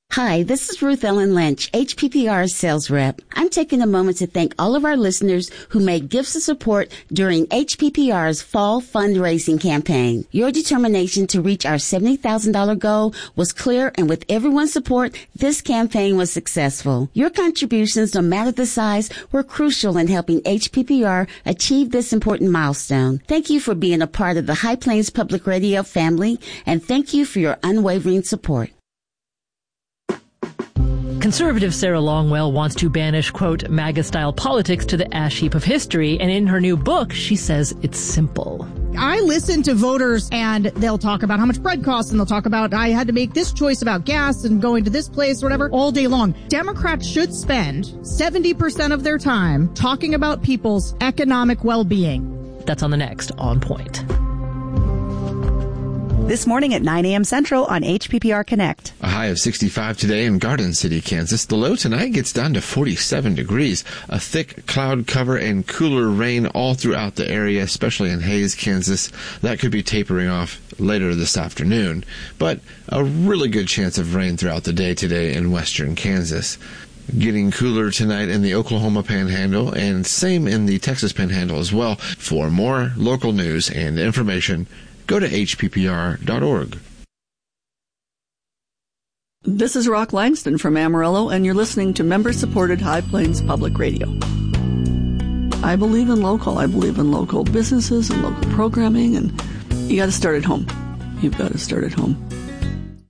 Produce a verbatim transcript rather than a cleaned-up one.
Hi, this is Ruth Ellen Lynch, H P P R's sales rep. I'm taking a moment to thank all of our listeners who made gifts of support during H P P R's fall fundraising campaign. Your determination to reach our seventy thousand dollars goal was clear, and with everyone's support, this campaign was successful. Your contributions, no matter the size, were crucial in helping H P P R achieve this important milestone. Thank you for being a part of the High Plains Public Radio family, and thank you for your unwavering support. Conservative Sarah Longwell wants to banish, quote, MAGA-style politics to the ash heap of history, and in her new book, she says it's simple. I listen to voters, and they'll talk about how much bread costs, and they'll talk about I had to make this choice about gas and going to this place or whatever all day long. Democrats should spend seventy percent of their time talking about people's economic well-being. That's on the next On Point. This morning at nine a.m. Central on H P P R Connect. A high of sixty-five today in Garden City, Kansas. The low tonight gets down to forty-seven degrees. A thick cloud cover and cooler rain all throughout the area, especially in Hays, Kansas. That could be tapering off later this afternoon. But a really good chance of rain throughout the day today in western Kansas. Getting cooler tonight in the Oklahoma Panhandle and same in the Texas Panhandle as well. For more local news and information, go to H P P R dot org. This is Rock Langston from Amarillo, and you're listening to member-supported High Plains Public Radio. I believe in local. I believe in local businesses and local programming, and you got to start at home. You've got to start at home.